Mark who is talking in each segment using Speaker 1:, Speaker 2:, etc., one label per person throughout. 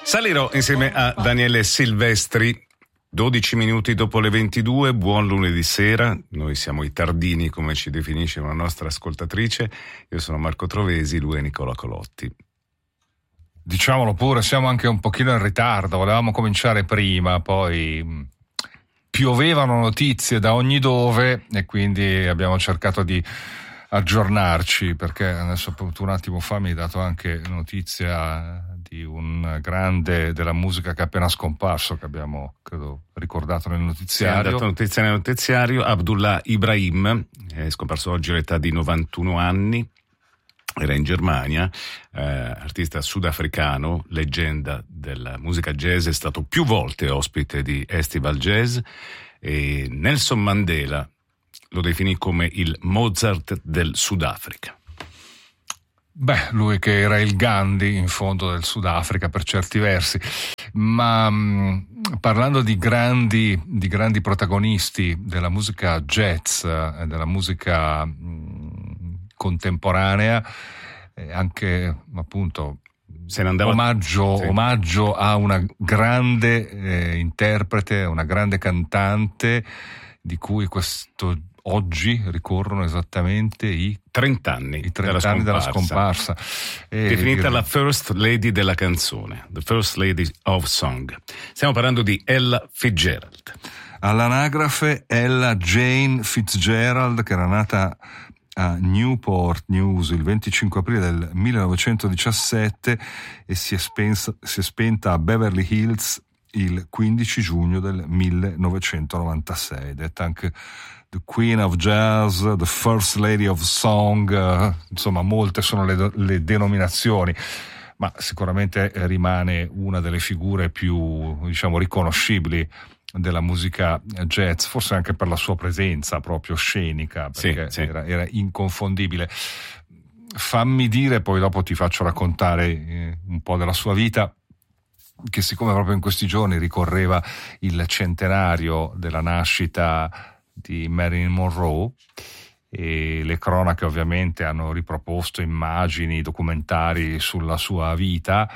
Speaker 1: Salirò insieme a Daniele Silvestri, 12 minuti dopo le 22, buon lunedì sera, noi siamo i tardini come ci definisce una nostra ascoltatrice, io sono Marco Trovesi, lui è Nicola Colotti.
Speaker 2: Diciamolo pure, siamo anche un pochino in ritardo, volevamo cominciare prima, poi piovevano notizie da ogni dove e quindi abbiamo cercato di aggiornarci, perché adesso appunto un attimo fa mi hai dato anche notizia di un grande della musica che è appena scomparso, che abbiamo credo ricordato nel notiziario.
Speaker 1: Sì, ha dato notizia nel notiziario, Abdullah Ibrahim, è scomparso oggi all'età di 91 anni, era in Germania, artista sudafricano, leggenda della musica jazz, è stato più volte ospite di Festival Jazz e Nelson Mandela lo definì come il Mozart del Sudafrica.
Speaker 2: Beh, lui che era il Gandhi in fondo del Sudafrica per certi versi, ma parlando di grandi protagonisti della musica jazz e della musica contemporanea, anche appunto omaggio a una grande interprete, una grande cantante di cui oggi ricorrono esattamente i 30 anni della scomparsa.
Speaker 1: Definita la First Lady della canzone, the First Lady of Song. Stiamo parlando di Ella Fitzgerald.
Speaker 2: All'anagrafe Ella Jane Fitzgerald, che era nata a Newport News il 25 aprile del 1917 e si è spenta a Beverly Hills il 15 giugno del 1996, detta anche The Queen of Jazz, The First Lady of Song, insomma molte sono le denominazioni, ma sicuramente rimane una delle figure più, diciamo, riconoscibili della musica jazz, forse anche per la sua presenza proprio scenica, perché sì. Era inconfondibile. Fammi dire, poi dopo ti faccio raccontare un po' della sua vita, che siccome proprio in questi giorni ricorreva il centenario della nascita di Marilyn Monroe e le cronache ovviamente hanno riproposto immagini, documentari sulla sua vita,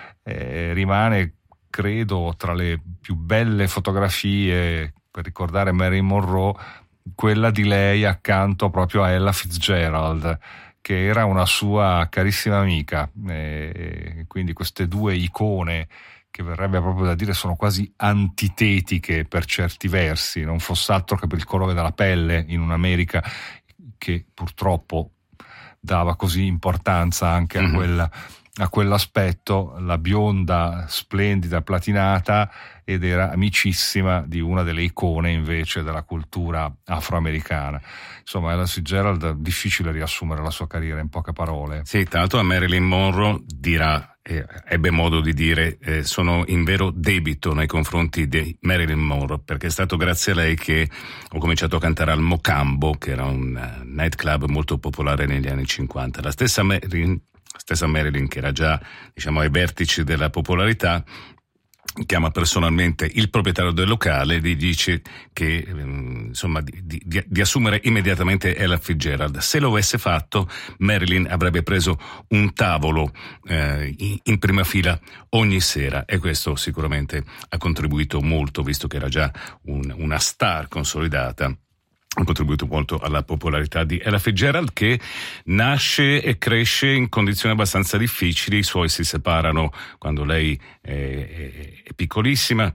Speaker 2: rimane credo tra le più belle fotografie per ricordare Marilyn Monroe quella di lei accanto proprio a Ella Fitzgerald, che era una sua carissima amica, quindi queste due icone che verrebbe proprio da dire sono quasi antitetiche per certi versi, non fosse altro che per il colore della pelle in un'America che purtroppo dava così importanza anche a quell'aspetto, la bionda splendida platinata, ed era amicissima di una delle icone invece della cultura afroamericana. Insomma, Ella Fitzgerald, difficile riassumere la sua carriera in poche parole.
Speaker 1: Sì, tra l'altro a Marilyn Monroe ebbe modo di dire sono in vero debito nei confronti di Marilyn Monroe, perché è stato grazie a lei che ho cominciato a cantare al Mocambo, che era un nightclub molto popolare negli anni 50. La stessa Marilyn, che era già, diciamo, ai vertici della popolarità, chiama personalmente il proprietario del locale e gli dice che insomma di assumere immediatamente Ella Fitzgerald. Se lo avesse fatto, Marilyn avrebbe preso un tavolo in prima fila ogni sera, e questo sicuramente ha contribuito molto, visto che era già una star consolidata. Ha contribuito molto alla popolarità di Ella Fitzgerald, che nasce e cresce in condizioni abbastanza difficili. I suoi si separano quando lei è piccolissima,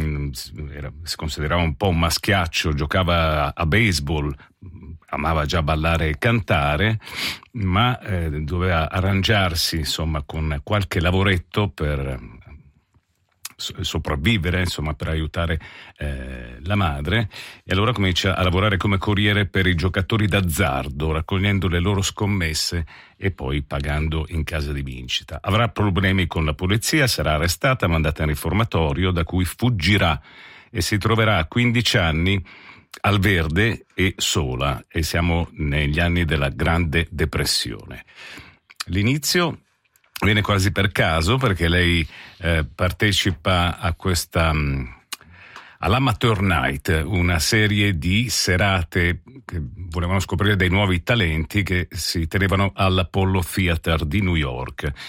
Speaker 1: si considerava un po' un maschiaccio, giocava a baseball, amava già ballare e cantare, ma doveva arrangiarsi insomma con qualche lavoretto per sopravvivere, insomma, per aiutare la madre, e allora comincia a lavorare come corriere per i giocatori d'azzardo, raccogliendo le loro scommesse e poi pagando in casa di vincita. Avrà problemi con la polizia, sarà arrestata, mandata in riformatorio, da cui fuggirà e si troverà a 15 anni al verde e sola, e siamo negli anni della Grande Depressione. L'inizio viene quasi per caso, perché lei partecipa a questa all'Amateur Night, una serie di serate che volevano scoprire dei nuovi talenti che si tenevano all'Apollo Theater di New York.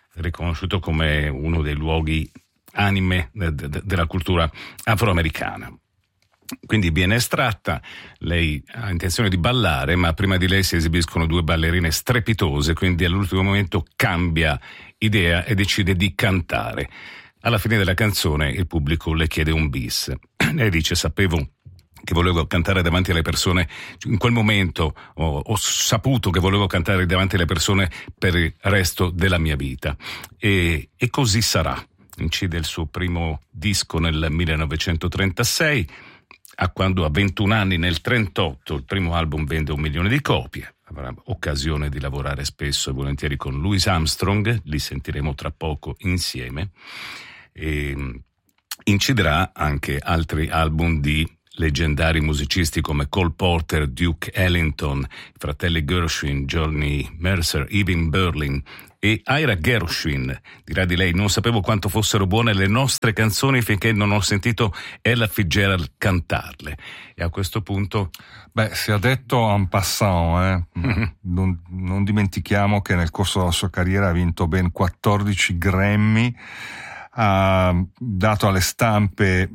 Speaker 1: riconosciuto come uno dei luoghi anime della cultura afroamericana. Quindi viene estratta, lei ha intenzione di ballare, ma prima di lei si esibiscono due ballerine strepitose, quindi all'ultimo momento cambia idea e decide di cantare. Alla fine della canzone il pubblico le chiede un bis. Lei dice: sapevo che volevo cantare davanti alle persone, in quel momento ho saputo che volevo cantare davanti alle persone per il resto della mia vita, e così sarà. Incide il suo primo disco nel 1936, quando a 21 anni nel 1938 il primo album vende 1 milione di copie. Avrà occasione di lavorare spesso e volentieri con Louis Armstrong, li sentiremo tra poco insieme, e inciderà anche altri album di leggendari musicisti come Cole Porter, Duke Ellington, i fratelli Gershwin, Johnny Mercer, Irving Berlin e Ira Gershwin. Dirà di lei: non sapevo quanto fossero buone le nostre canzoni finché non ho sentito Ella Fitzgerald cantarle. E a questo punto...
Speaker 2: sia detto en passant, non dimentichiamo che nel corso della sua carriera ha vinto ben 14 Grammy, ha dato alle stampe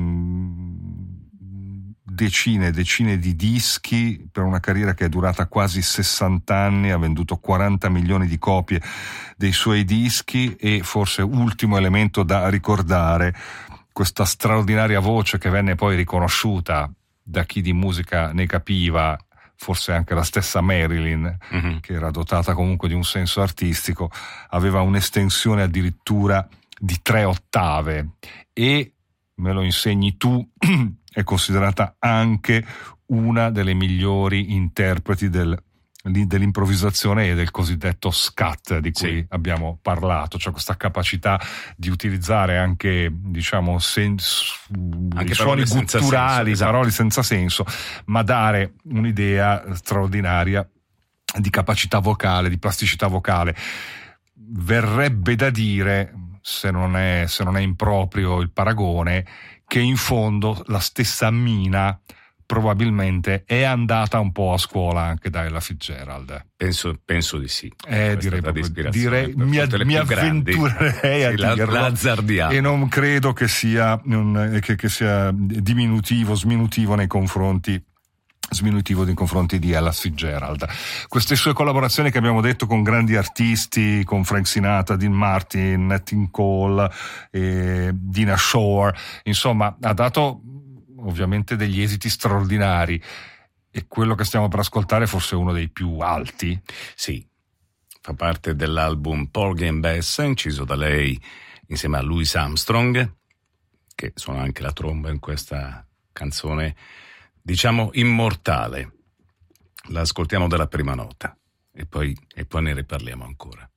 Speaker 2: decine di dischi per una carriera che è durata quasi 60 anni, ha venduto 40 milioni di copie dei suoi dischi, e forse ultimo elemento da ricordare, questa straordinaria voce che venne poi riconosciuta da chi di musica ne capiva, forse anche la stessa Marilyn, che era dotata comunque di un senso artistico, aveva un'estensione addirittura di 3 ottave, e me lo insegni tu, è considerata anche una delle migliori interpreti dell'improvvisazione e del cosiddetto scat di cui abbiamo parlato, cioè questa capacità di utilizzare anche, diciamo, anche suoni gutturali, parole senza senso, ma dare un'idea straordinaria di capacità vocale, di plasticità vocale. Verrebbe da dire, se non è improprio il paragone, che in fondo la stessa Mina probabilmente è andata un po' a scuola anche da Ella Fitzgerald.
Speaker 1: Penso di sì.
Speaker 2: Direi mi avventurerei a dirlo, e non credo che sia sminutivo nei confronti di Ella Fitzgerald. Queste sue collaborazioni che abbiamo detto con grandi artisti, con Frank Sinatra, Dean Martin, Nat King Cole, Dinah Shore, insomma, ha dato ovviamente degli esiti straordinari, e quello che stiamo per ascoltare è forse uno dei più alti.
Speaker 1: Sì, fa parte dell'album Porgy and Bess, inciso da lei insieme a Louis Armstrong, che suona anche la tromba in questa canzone, diciamo immortale. La ascoltiamo dalla prima nota e poi ne riparliamo ancora.